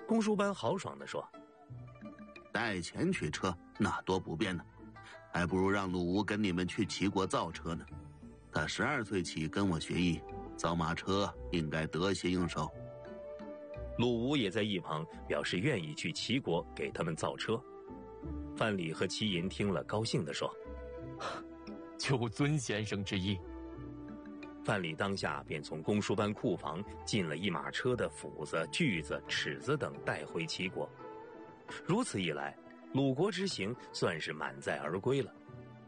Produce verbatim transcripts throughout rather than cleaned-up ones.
公输班豪爽地说： 带钱取车那多不便呢，还不如让鲁吴跟你们去齐国造车呢。他十二岁起跟我学艺，造马车应该得心应手。 鲁吴也在一旁表示愿意去齐国给他们造车。范蠡和齐寅听了高兴地说： 就遵先生之意。 范蠡当下便从公输班库房进了一马车的斧子、锯子、尺子等带回齐国。如此一来，鲁国之行算是满载而归了。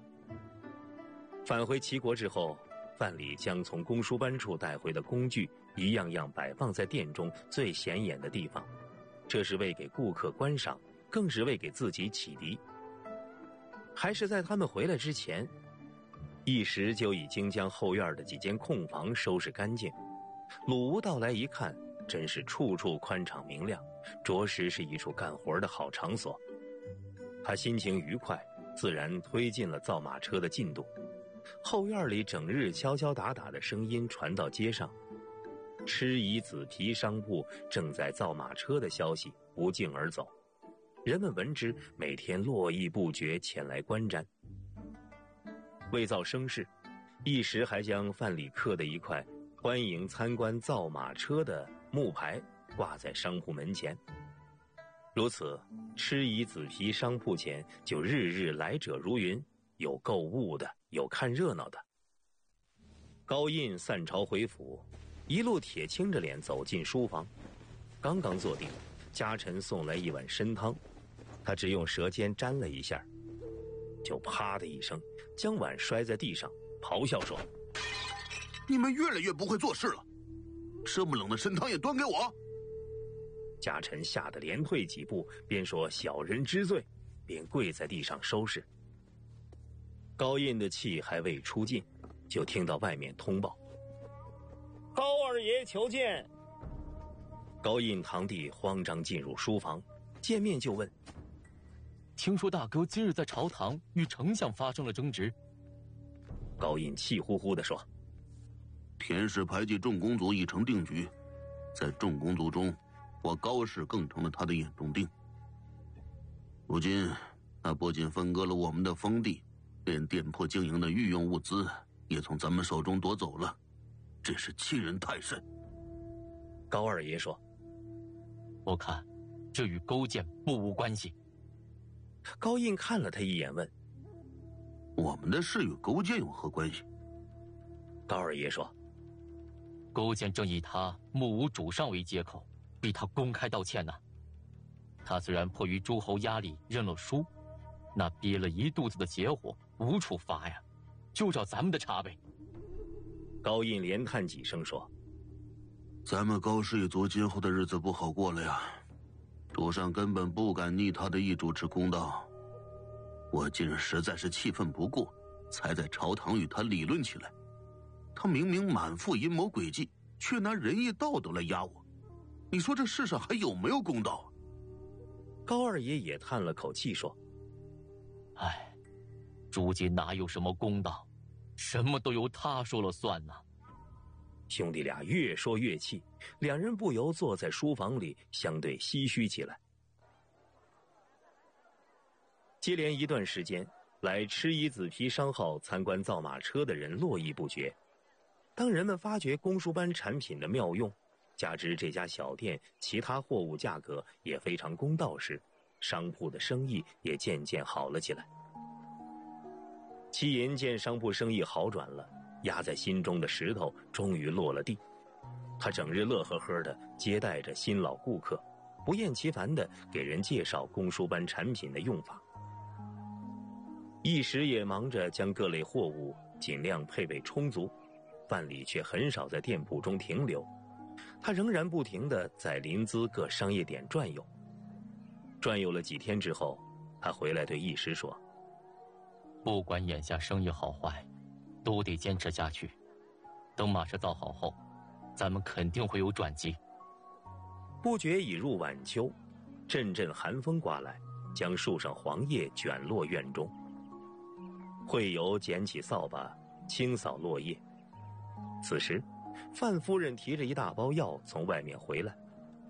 返回齐国之后，范蠡将从公输班处带回的工具一样样摆放在店中最显眼的地方，这是为给顾客观赏，更是为给自己启迪。还是在他们回来之前，一时就已经将后院的几间空房收拾干净。鲁吴到来一看，真是处处宽敞明亮，着实是一处干活的好场所。他心情愉快，自然推进了造马车的进度。后院里整日敲敲打打的声音传到街上，吃夷子皮商铺正在造马车的消息不胫而走，人们闻之，每天络绎不绝前来观瞻。为造声势，一时还将范蠡刻的一块欢迎参观造马车的木牌挂在商铺门前。如此，吃夷子皮商铺前就日日来者如云，有购物的，有看热闹的。高印散朝回府，一路铁青着脸走进书房，刚刚坐定，家臣送来一碗参汤，他只用舌尖沾了一下，就啪的一声将碗摔在地上，咆哮说： 你们越来越不会做事了，这么冷的参汤也端给我！ 家臣吓得连退几步，边说小人知罪，便跪在地上收拾。高印的气还未出尽，就听到外面通报：高二爷求见。高印堂弟慌张进入书房，见面就问： 听说大哥今日在朝堂与丞相发生了争执。 高印气呼呼地说： 田氏排挤众公族已成定局，在众公族中，我高氏更成了他的眼中钉。如今他不仅分割了我们的封地，连店铺经营的御用物资也从咱们手中夺走了，真是欺人太甚。 高二爷说： 我看这与勾践不无关系。 高印看了他一眼，问： 我们的事与勾践有何关系？ 高二爷说： 勾践正以他目无主上为借口，逼他公开道歉呢。他虽然迫于诸侯压力认了输，那憋了一肚子的邪火无处发呀，就找咱们的茬呗。 高印连叹几声说： 咱们高氏一族今后的日子不好过了呀，主上根本不敢逆他的意主持公道。我今日实在是气愤不过，才在朝堂与他理论起来。他明明满腹阴谋诡计，却拿仁义道德来压我，你说这世上还有没有公道？ 高二爷也叹了口气说： 唉，如今哪有什么公道，什么都由他说了算呢。 兄弟俩越说越气，两人不由坐在书房里相对唏嘘起来。接连一段时间，来吃夷子皮商号参观造马车的人络绎不绝。当人们发觉公输班产品的妙用，加之这家小店其他货物价格也非常公道时，商铺的生意也渐渐好了起来。齐寅见商铺生意好转了，压在心中的石头终于落了地。他整日乐呵呵地接待着新老顾客，不厌其烦地给人介绍公输班产品的用法。一时也忙着将各类货物尽量配备充足，范蠡却很少在店铺中停留，他仍然不停地在临淄各商业点转悠。转悠了几天之后，他回来对义师说： 不管眼下生意好坏，都得坚持下去。等马车造好后，咱们肯定会有转机。 不觉已入晚秋，阵阵寒风刮来，将树上黄叶卷落院中。惠游捡起扫把清扫落叶。此时范夫人提着一大包药从外面回来，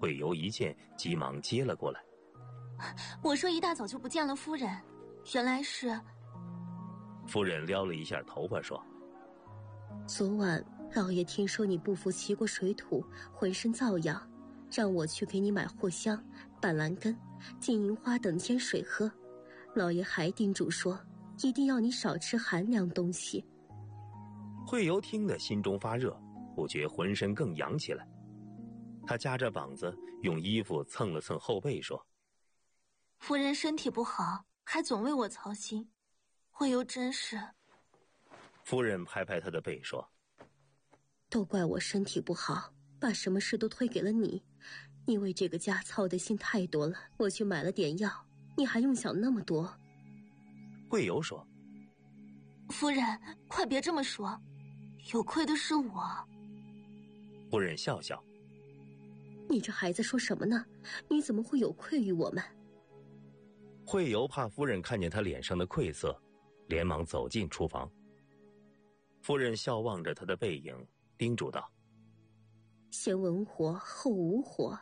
惠游一见，急忙接了过来。 我说一大早就不见了夫人，原来是…… 夫人撩了一下头发说：“ 昨晚老爷听说你不服骑过水土，浑身燥痒，让我去给你买藿香、板蓝根、金银花等添水喝。老爷还叮嘱说，一定要你少吃寒凉东西。” 惠游听得心中发热，不觉浑身更痒起来。他夹着膀子，用衣服蹭了蹭后背，说：“ 夫人身体不好，还总为我操心，惠游真是……” 夫人拍拍他的背说：“ 都怪我身体不好，把什么事都推给了你。你为这个家操的心太多了，我去买了点药，你还用想那么多？” 惠游说：“ 夫人，快别这么说，有亏的是我。” 夫人笑笑：“ 你这孩子说什么呢？你怎么会有愧于我们？” 惠游怕夫人看见他脸上的愧色，连忙走进厨房。夫人笑望着他的背影，叮嘱道：“ 先文火，后武火。”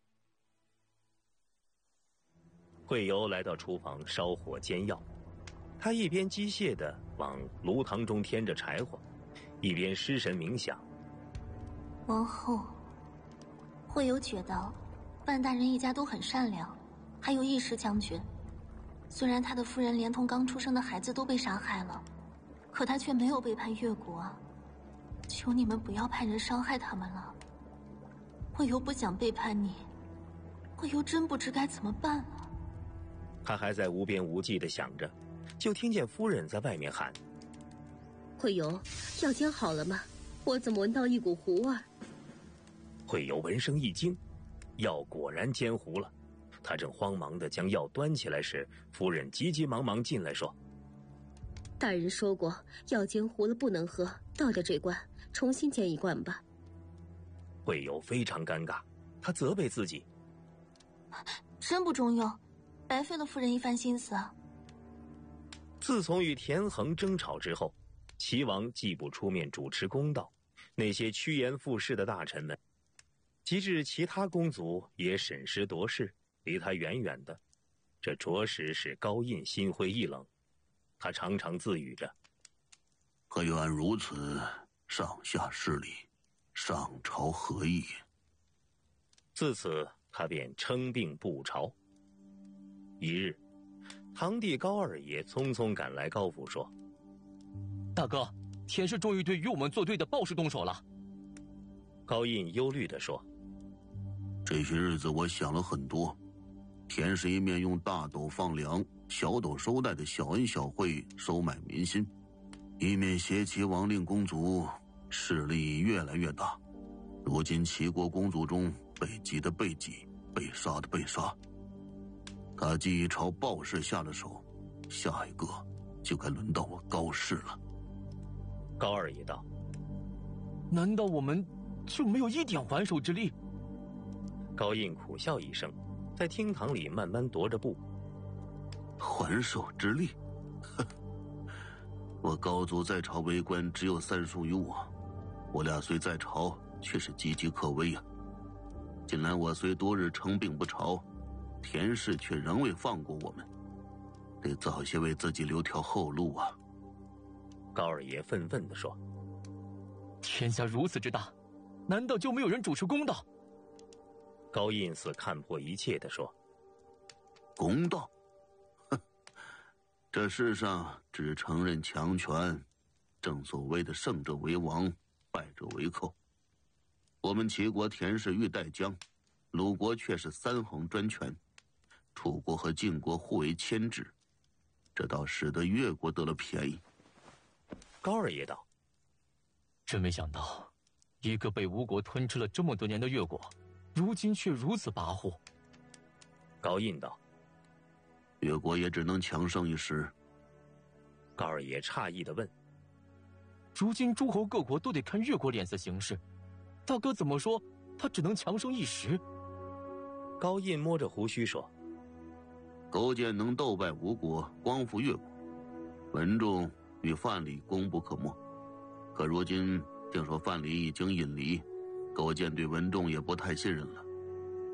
惠游来到厨房烧火煎药，他一边机械地往炉膛中添着柴火，一边失神冥想。 王后，惠游觉得范大人一家都很善良，还有义士将军，虽然他的夫人连同刚出生的孩子都被杀害了，可他却没有背叛越国啊！求你们不要派人伤害他们了。惠游不想背叛你，惠游真不知该怎么办了。 他还在无边无际地想着，就听见夫人在外面喊：“ 惠游，药煎好了吗？我怎么闻到一股糊味？” 惠游闻声一惊，药果然煎糊了。他正慌忙地将药端起来时，夫人急急忙忙进来说：“ 大人说过，药煎糊了不能喝，倒掉这罐，重新煎一罐吧。” 惠游非常尴尬，他责备自己：“ 真不中用，白费了夫人一番心思啊。” 自从与田横争吵之后，齐王既不出面主持公道，那些趋炎附势的大臣们，及至其他公族也审时度势，离他远远的，这着实使高印心灰意冷。他常常自语着：“ 可原如此，上下失礼，上朝何意？” 自此，他便称病不朝。一日，堂弟高二爷匆匆赶来高府说：“ 大哥，田氏终于对与我们作对的鲍氏动手了。” 高印忧虑地说：“ 这些日子我想了很多，田氏一面用大斗放粮，小斗收贷的小恩小惠收买民心，一面挟齐王令公族势力越来越大。如今齐国公族中被击的被击，被杀的被杀。他既已朝鲍氏下了手，下一个就该轮到我高氏了。” 高二爷道：“ 难道我们就没有一点还手之力？” 高印苦笑一声，在厅堂里慢慢踱着步。 还手之力？呵，我高祖在朝为官，只有三叔与我，我俩虽在朝，却是岌岌可危啊。近来我虽多日称病不朝，田氏却仍未放过我们，得早些为自己留条后路啊。 高二爷愤愤地说：“ 天下如此之大，难道就没有人主持公道？” 高印似看破一切地说：“ 公道？哼，这世上只承认强权，正所谓的胜者为王，败者为寇。我们齐国田氏欲代疆，鲁国却是三横专权，楚国和晋国互为牵制，这倒使得越国得了便宜。” 高二爷道：“ 真没想到，一个被吴国吞吃了这么多年的越国，如今却如此跋扈。” 高印道：“ 越国也只能强盛一时。” 高二爷诧异地问：“ 如今诸侯各国都得看越国脸色行事，大哥怎么说他只能强盛一时？” 高印摸着胡须说：“ 勾践能斗败吴国，光复越国，文仲与范蠡功不可没。可如今听说范蠡已经隐离，勾践对文仲也不太信任了。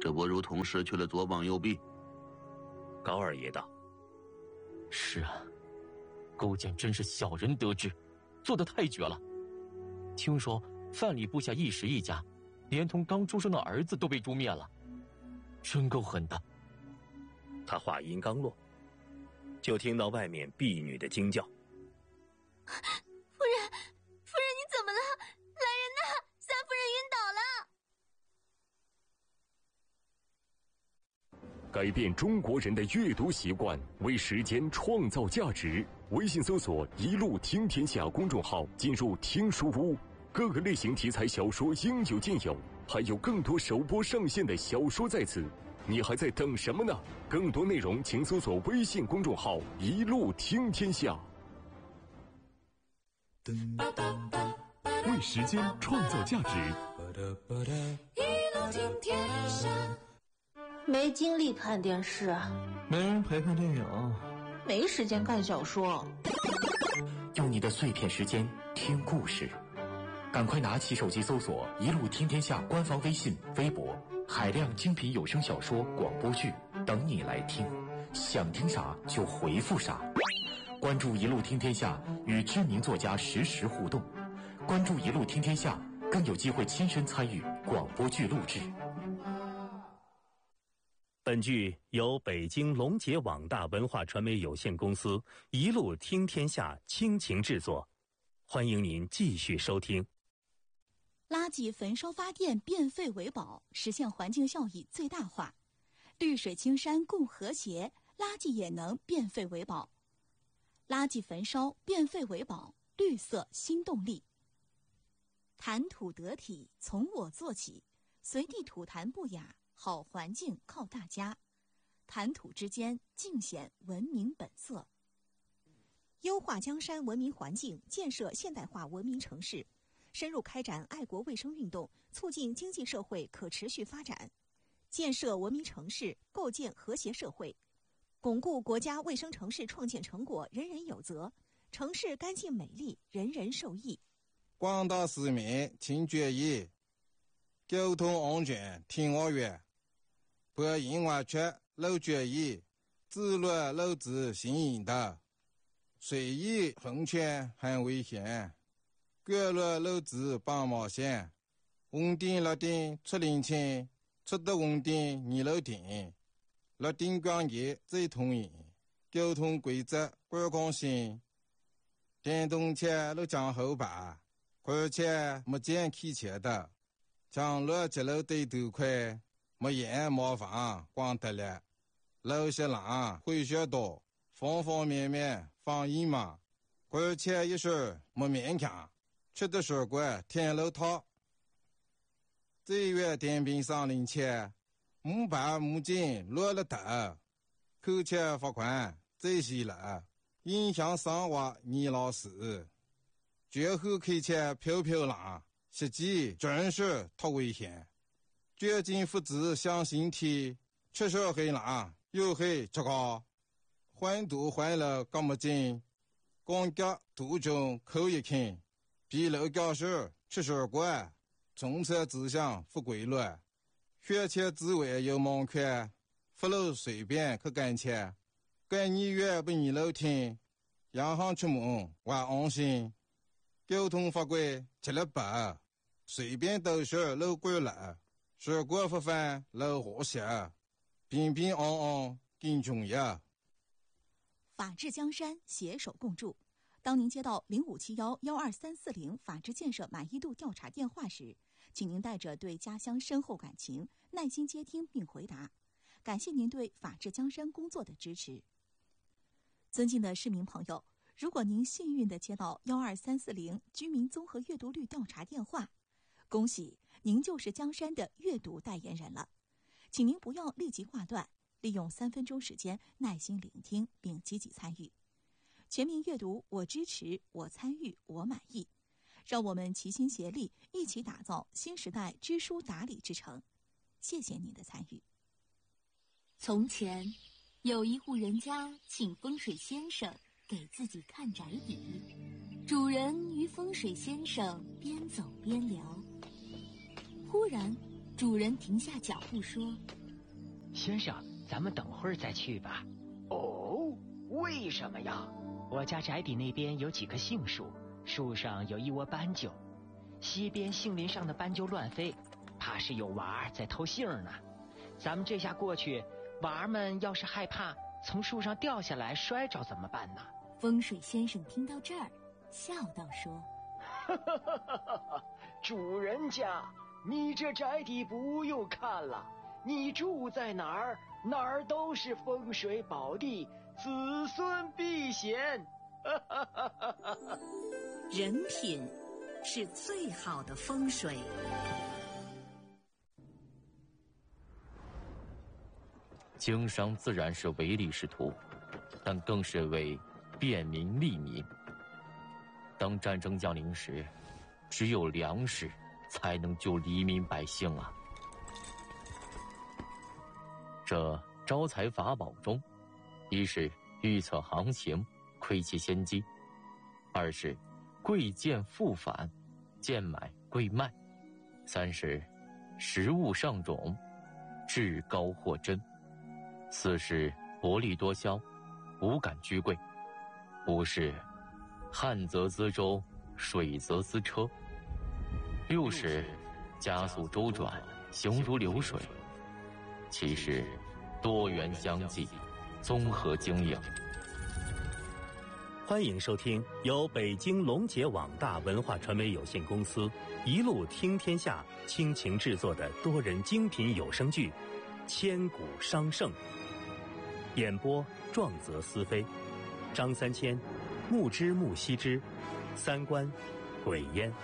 这不如同失去了左膀右臂。 高二爷道： 是啊，勾践真是小人得志，做得太绝了。听说范蠡部下一时一家，连同刚出生的儿子都被诛灭了，真够狠的。 他话音刚落，就听到外面婢女的惊叫： 夫人，夫人，你怎么了？来人呐！三夫人晕倒了。改变中国人的阅读习惯，为时间创造价值。微信搜索“一路听天下”公众号，进入听书屋，各个类型题材小说应有尽有，还有更多首播上线的小说在此。你还在等什么呢？更多内容请搜索微信公众号“一路听天下”。为时间创造价值。 一路听天下。 没精力看电视， 没人陪看电影， 没时间看小说。 用你的碎片时间听故事，赶快拿起手机搜索“一路听天下”官方微信、微博，海量精品有声小说、广播剧等你来听，想听啥就回复啥。关注“一路听天下”，与知名作家实时互动。关注“一路听天下”，更有机会亲身参与广播剧录制。 本剧由北京龙杰网大文化传媒有限公司一路听天下倾情制作，欢迎您继续收听。 垃圾焚烧发电变废为宝，实现环境效益最大化。绿水青山共和谐，垃圾也能变废为宝。垃圾焚烧变废为宝，绿色新动力。谈吐得体，从我做起，随地吐痰不雅，好环境靠大家。谈吐之间尽显文明本色。 优化江山文明环境，建设现代化文明城市，深入开展爱国卫生运动，促进经济社会可持续发展，建设文明城市，构建和谐社会，巩固国家卫生城市创建成果人人有责，城市干净美丽，人人受益。 广大市民请注意，交通安全听我话，不因为缺路决议，自律路子行引导，随意横穿很危险，过路路子帮冒险，红灯绿灯出领情，出得红灯你路停，绿灯光节最通行，交通规则观光性，电动车路将后排，而且没见开车的，将路接路对头快，没烟没房光得了，路些浪会学多，方方面面防疫嘛，而且一时没勉强，吃的水果天路套，这月电瓶上领钱，木板木筋落了头，扣钱罚款最细了，影响生活你老死。绝后开车飘飘浪，实际真是太危险。绝境父子相形体，吃手黑浪又黑这个，换度换了干么劲，光脚途中口一看，比路教授吃水果，从车指向不规律，学车之外有盲看，不路随便去干车，干你越不你路听，洋行出门我安心。交通法规吃了白，随便都是路过了，水果不犯路和谐，平平安安更重要。 法治江山，携手共筑。当您接到零五七幺幺二三四零法治建设满意度调查电话时，请您带着对家乡深厚感情，耐心接听并回答。感谢您对法治江山工作的支持。尊敬的市民朋友，如果您幸运地接到幺二三四零居民综合阅读率调查电话，恭喜您就是江山的阅读代言人了。请您不要立即挂断，利用三分钟时间耐心聆听并积极参与。全民阅读，我支持，我参与，我满意。让我们齐心协力，一起打造新时代知书达理之城。谢谢您的参与。 从前，有一户人家请风水先生给自己看宅邸，主人与风水先生边走边聊，忽然主人停下脚步说：“ 先生，咱们等会儿再去吧。” 哦，为什么呀？ 我家宅邸那边有几棵杏树，树上有一窝斑鸠，西边杏林上的斑鸠乱飞，怕是有娃儿在偷杏呢。咱们这下过去，娃儿们要是害怕从树上掉下来摔着怎么办呢？ 风水先生听到这儿，笑道说：“ 主人家，你这宅邸不用看了，你住在哪儿，哪儿都是风水宝地，子孙避险。” 人品是最好的风水。 经商自然是唯利是图，但更是为便民利民。当战争降临时，只有粮食才能救黎民百姓啊！这招财法宝中，一是预测行情，窥其先机；二是贵贱复返，贱买贵卖；三是食物上种，至高货真；四是薄利多销，无感居贵；五是旱则资舟，水则资车；六是加速周转，行如流水；七是多元相济，综合经营。 欢迎收听由北京龙杰网大文化传媒有限公司一路听天下倾情制作的多人精品有声剧《千古商圣》，演播壮泽思飞，张三千、木之木西之，三观鬼烟。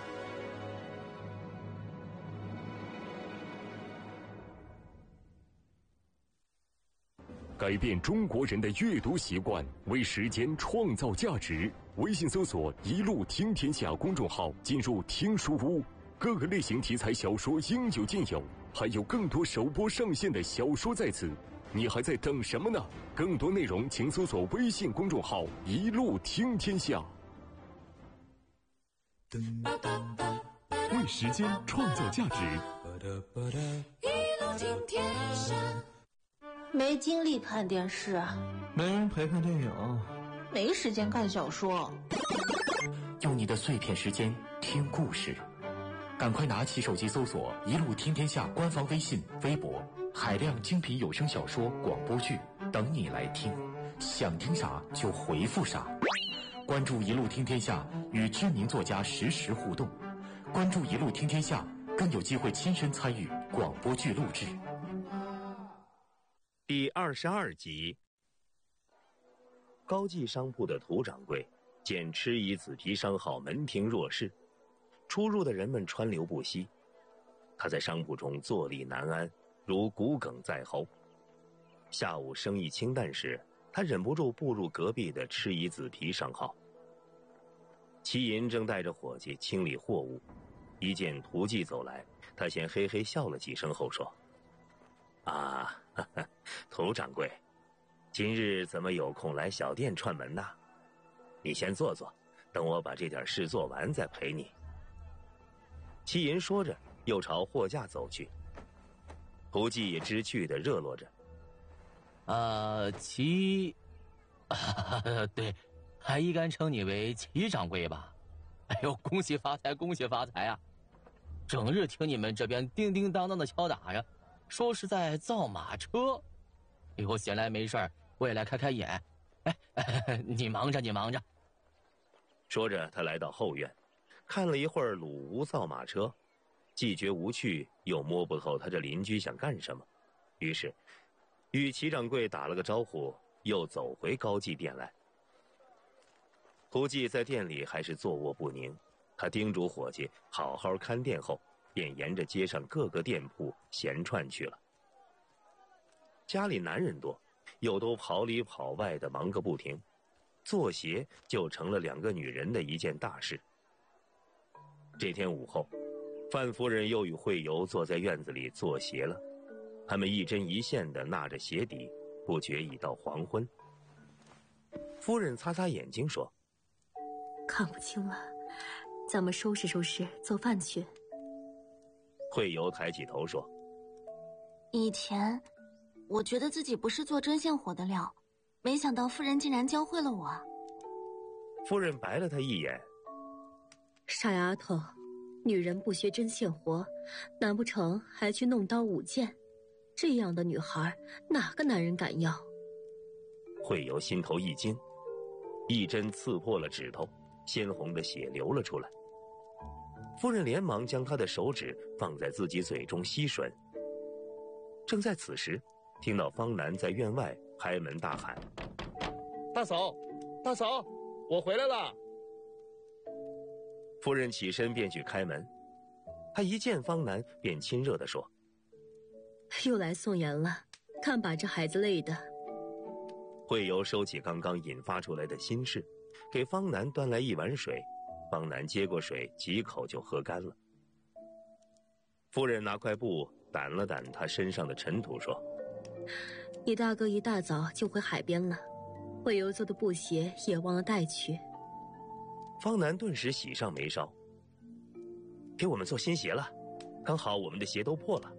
改变中国人的阅读习惯，为时间创造价值。微信搜索“一路听天下”公众号，进入听书屋，各个类型题材小说应有尽有，还有更多首播上线的小说在此，你还在等什么呢？更多内容请搜索微信公众号“一路听天下”。 为时间创造价值。 一路听天下。 没精力看电视啊， 没人陪看电影， 没时间看小说。 用你的碎片时间听故事，赶快拿起手机搜索“一路听天下”官方微信、微博，海量精品有声小说、广播剧等你来听，想听啥就回复啥。关注“一路听天下”，与知名作家实时互动。关注“一路听天下”，更有机会亲身参与广播剧录制。 第二十二集。高记商铺的涂掌柜见吃乙子皮商号门庭若市，出入的人们川流不息，他在商铺中坐立难安，如骨鲠在喉。下午生意清淡时，他忍不住步入隔壁的吃乙子皮商号。齐银正带着伙计清理货物，一见涂记走来，他先嘿嘿笑了几声后说：“啊，呵呵，涂掌柜，今日怎么有空来小店串门呢？你先坐坐，等我把这点事做完再陪你。”齐银说着，又朝货架走去。涂记也知趣地热络着：“ 呃，齐，啊，对，还一干称你为齐掌柜吧？哎呦，恭喜发财，恭喜发财啊！整日听你们这边叮叮当当的敲打呀，说是在造马车。以后闲来没事儿，我也来开开眼。哎，哎你忙着，你忙着。” 说着，他来到后院，看了一会儿鲁吴造马车，既觉无趣，又摸不透他这邻居想干什么，于是与齐掌柜打了个招呼，又走回高记店来。涂记在店里还是坐卧不宁，他叮嘱伙计好好看店后，便沿着街上各个店铺闲串去了。家里男人多，又都跑里跑外的忙个不停，做鞋就成了两个女人的一件大事。这天午后，范夫人又与惠游坐在院子里做鞋了，他们一针一线地纳着鞋底，不觉已到黄昏。夫人擦擦眼睛说：“ 看不清了，咱们收拾收拾，做饭去。” 惠游抬起头说：“ 以前我觉得自己不是做针线活的料，没想到夫人竟然教会了我。 夫人白了他一眼：“ 傻丫头，女人不学针线活，难不成还去弄刀舞剑？这样的女孩，哪个男人敢要？” 惠游心头一惊，一针刺破了指头，鲜红的血流了出来。夫人连忙将他的手指放在自己嘴中吸吮。正在此时，听到方南在院外开门大喊：“ 大嫂，大嫂，我回来了！” 夫人起身便去开门，她一见方南便亲热地说：“ 又来送盐了，看把这孩子累的。” 惠游收起刚刚引发出来的心事，给方南端来一碗水。方南接过水，几口就喝干了。夫人拿块布掸了掸他身上的尘土，说：“ 你大哥一大早就回海边了，惠游做的布鞋也忘了带去。” 方南顿时喜上眉梢：“给我们做新鞋了，刚好我们的鞋都破了。”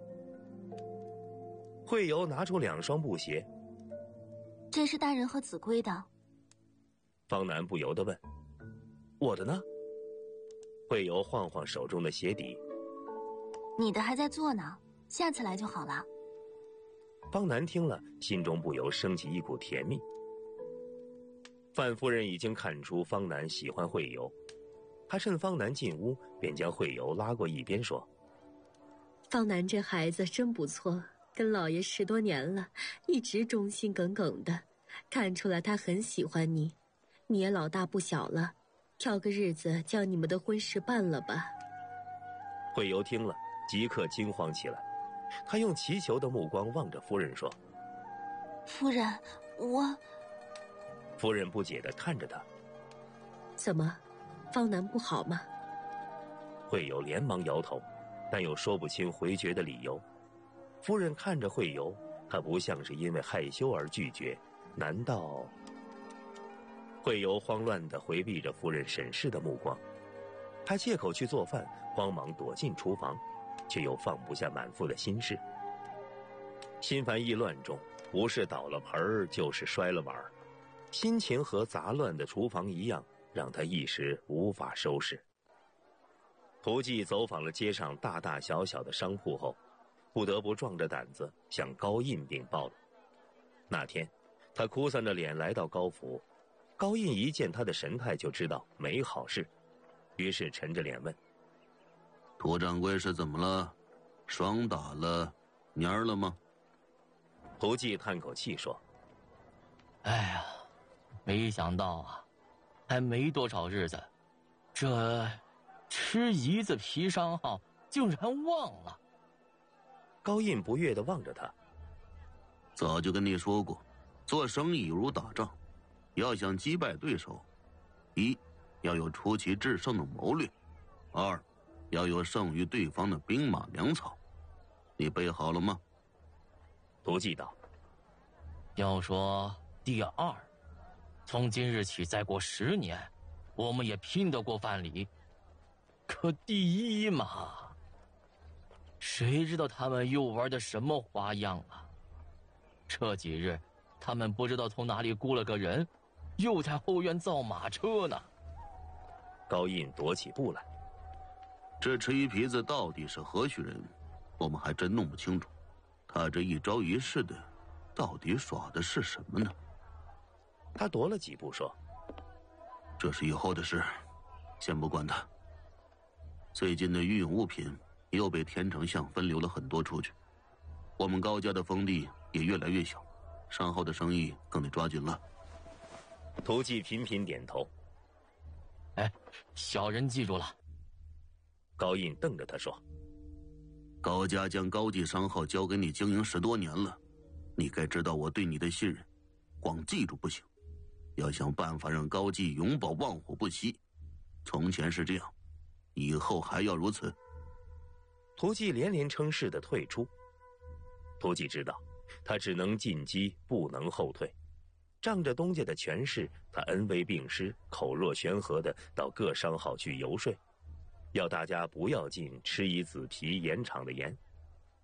惠游拿出两双布鞋：“ 这是大人和子规的。” 方南不由得问：“我的呢？”惠游晃晃手中的鞋底：“ 你的还在做呢，下次来就好了。” 方南听了，心中不由升起一股甜蜜。范夫人已经看出方南喜欢惠游，她趁方南进屋，便将惠游拉过一边，说：“ 方南这孩子真不错，跟老爷十多年了，一直忠心耿耿的，看出来他很喜欢你。你也老大不小了，挑个日子将你们的婚事办了吧。” 惠游听了，即刻惊慌起来，他用祈求的目光望着夫人说：“ 夫人，我……” 夫人不解地看着他：“ 怎么，方南不好吗？” 惠游连忙摇头，但又说不清回绝的理由。夫人看着惠游，她不像是因为害羞而拒绝，难道……惠游慌乱地回避着夫人审视的目光，他借口去做饭，慌忙躲进厨房，却又放不下满腹的心事。心烦意乱中，不是倒了盆儿，就是摔了碗儿，心情和杂乱的厨房一样，让他一时无法收拾。涂记走访了街上大大小小的商铺后，不得不壮着胆子向高印禀报了。那天，他哭丧着脸来到高府，高印一见他的神态就知道没好事，于是沉着脸问：“ 涂掌柜是怎么了？霜打了，蔫儿了吗？” 涂记叹口气说：“ 哎呀，没想到啊，还没多少日子，这吃一子皮伤号竟然忘了。” 高印不悦地望着他：“ 早就跟你说过，做生意犹如打仗，要想击败对手，一要有出奇制胜的谋略，二要有胜于对方的兵马粮草。你备好了吗？” 涂记道：“ 要说第二，从今日起再过十年，我们也拼得过范蠡。可第一嘛，谁知道他们又玩的什么花样啊？这几日，他们不知道从哪里雇了个人，又在后院造马车呢。” 高印踱起步来：“ 这吃鱼皮子到底是何许人？我们还真弄不清楚。他这一招一式的，到底耍的是什么呢？” 他踱了几步说：“ 这是以后的事，先不管他。最近的御用物品又被天成巷分流了很多出去，我们高家的封地也越来越小，上后的生意更得抓紧了。” 涂记频频点头：“ 哎，小人记住了。” 高印瞪着他说：“ 高家将高记商号交给你经营十多年了，你该知道我对你的信任，光记住不行，要想办法让高记永保旺火不息。从前是这样，以后还要如此。” 涂记连连称是的退出。涂记知道，他只能进击，不能后退。仗着东家的权势，他恩威并施，口若悬河的到各商号去游说，要大家不要进吃一子皮盐场的盐。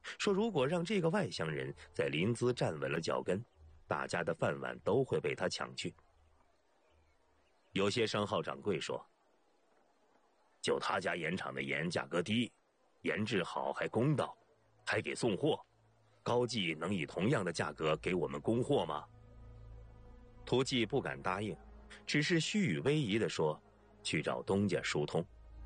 说如果让这个外乡人在临淄站稳了脚跟，大家的饭碗都会被他抢去。有些商号掌柜说，就他家盐场的盐价格低，盐质好还公道，还给送货，高记能以同样的价格给我们供货吗？涂记不敢答应，只是虚与委蛇地说去找东家疏通。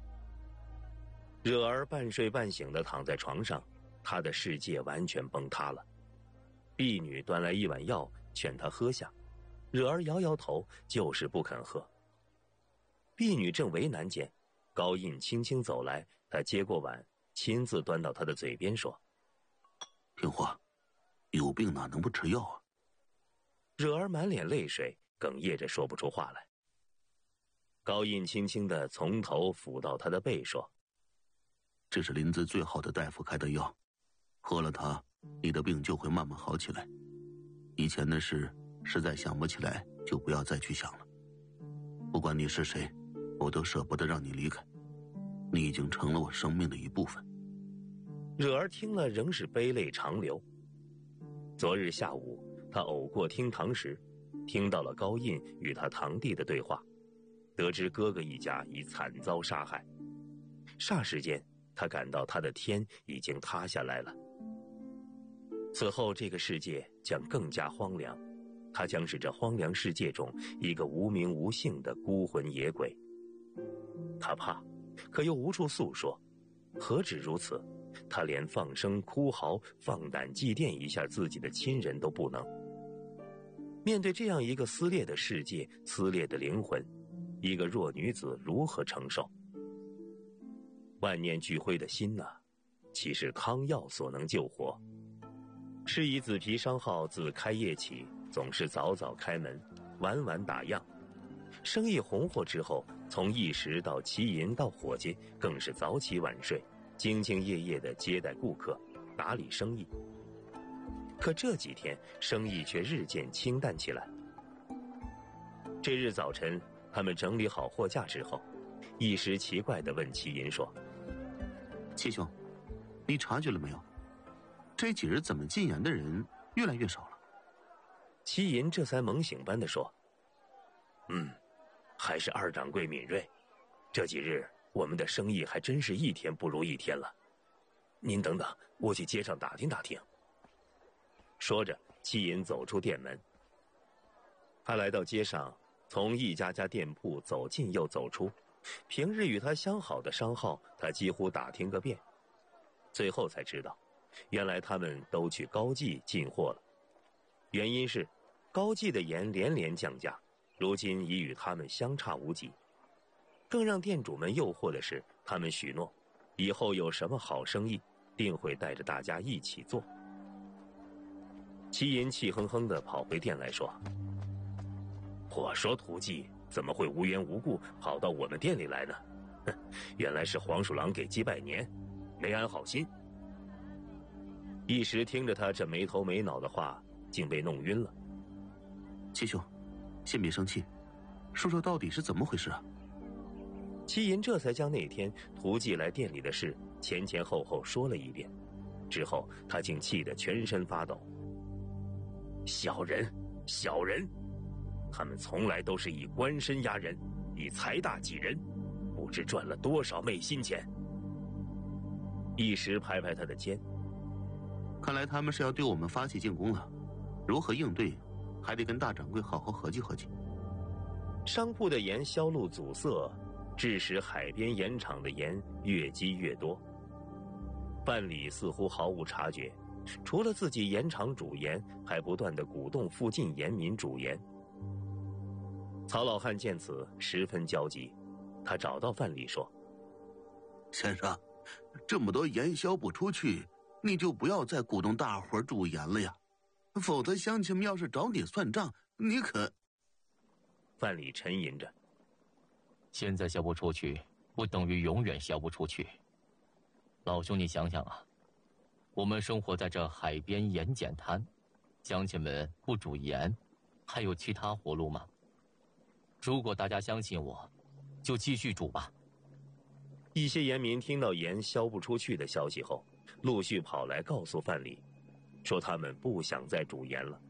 惹儿半睡半醒地躺在床上，他的世界完全崩塌了。婢女端来一碗药劝他喝下，惹儿摇摇头，就是不肯喝。婢女正为难间，高印轻轻走来，他接过碗，亲自端到他的嘴边说：“ 听话，有病哪能不吃药啊？” 惹儿满脸泪水，哽咽着说不出话来。高印轻轻地从头抚到他的背，说：“ 这是临淄最好的大夫开的药，喝了它，你的病就会慢慢好起来。以前的事实在想不起来，就不要再去想了。不管你是谁，我都舍不得让你离开，你已经成了我生命的一部分。” 惹儿听了仍是悲泪长流。昨日下午，他偶过厅堂时，听到了高印与他堂弟的对话，得知哥哥一家已惨遭杀害。霎时间，他感到他的天已经塌下来了。此后这个世界将更加荒凉，他将是这荒凉世界中一个无名无姓的孤魂野鬼。他怕，可又无处诉说，何止如此，他连放声哭嚎、放胆祭奠一下自己的亲人都不能。面对这样一个撕裂的世界、撕裂的灵魂，一个弱女子如何承受？万念俱灰的心啊，岂是康药所能救活？是以紫皮商号自开业起，总是早早开门，晚晚打烊。生意红火之后，从驿食到旗银到伙计，更是早起晚睡，兢兢业业地接待顾客，打理生意。可这几天生意却日渐清淡起来。这日早晨，他们整理好货架之后，一时奇怪地问齐银说：“ 齐兄，你察觉了没有？这几日怎么进盐的人越来越少了？” 齐银这才猛醒般地说：“嗯，还是二掌柜敏锐，这几日我们的生意还真是一天不如一天了。您等等，我去街上打听打听。”说着，齐银走出店门。他来到街上，从一家家店铺走进又走出，平日与他相好的商号，他几乎打听个遍。最后才知道，原来他们都去高记进货了。原因是，高记的盐连连降价，如今已与他们相差无几。更让店主们诱惑的是，他们许诺，以后有什么好生意，定会带着大家一起做。齐银气哼哼地跑回店来说：“我说涂记怎么会无缘无故跑到我们店里来呢？哼，原来是黄鼠狼给鸡拜年，没安好心。”一时听着他这没头没脑的话，竟被弄晕了。 齐兄，先别生气，说说到底是怎么回事啊？ 齐银这才将那天涂记来店里的事前前后后说了一遍，之后他竟气得全身发抖。小人，小人，他们从来都是以官身压人，以财大挤人，不知赚了多少昧心钱。一时拍拍他的肩， 看来他们是要对我们发起进攻了，如何应对，还得跟大掌柜好好合计合计。 商铺的盐销路阻塞，致使海边盐场的盐越积越多。范蠡似乎毫无察觉，除了自己盐场煮盐，还不断地鼓动附近盐民煮盐。曹老汉见此十分焦急，他找到范蠡说：“ 先生，这么多盐销不出去，你就不要再鼓动大伙煮盐了呀，否则乡亲们要是找你算账，你可……” 范蠡沉吟着：“ 现在销不出去，不等于永远销不出去。老兄，你想想啊，我们生活在这海边盐碱滩，乡亲们不煮盐，还有其他活路吗？如果大家相信我，就继续煮吧。” 一些盐民听到盐销不出去的消息后， 陆续跑来告诉范蠡，说他们不想再煮盐了。